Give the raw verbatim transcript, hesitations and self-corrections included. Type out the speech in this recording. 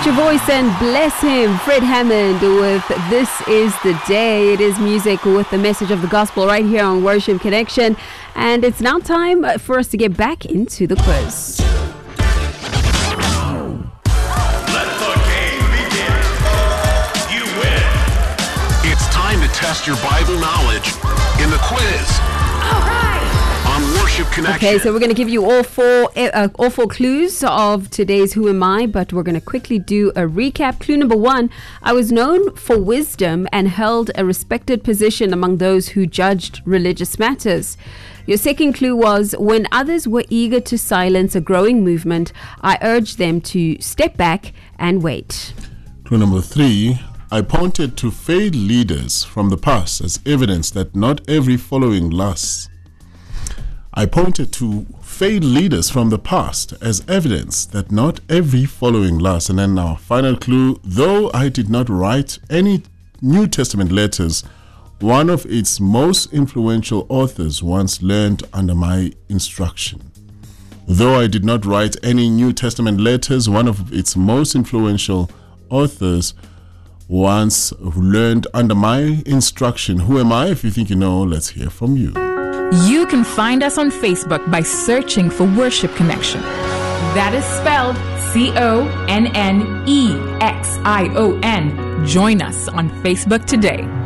Lift your voice and bless him. Fred Hammond with This Is the Day. It is music with the message of the gospel right here on Worship Connection. And it's now time for us to get back into the quiz. Let the game begin. You win. It's time to test your Bible knowledge in the quiz. All right. On Worship Connection. Okay, so we're going to give you all four uh, all four clues of today's Who Am I, but we're going to quickly do a recap. Clue number one, I was known for wisdom and held a respected position among those who judged religious matters. Your second clue was, when others were eager to silence a growing movement, I urged them to step back and wait. Clue number three, I pointed to failed leaders from the past as evidence that not every following lasts. I pointed to failed leaders from the past as evidence that not every following lasts. And then our final clue, though I did not write any New Testament letters, one of its most influential authors once learned under my instruction. Though I did not write any New Testament letters, one of its most influential authors once learned under my instruction. Who am I? If you think you know, let's hear from you. You can find us on Facebook by searching for Worship Connection. That is spelled C O N N E X I O N. Join us on Facebook today.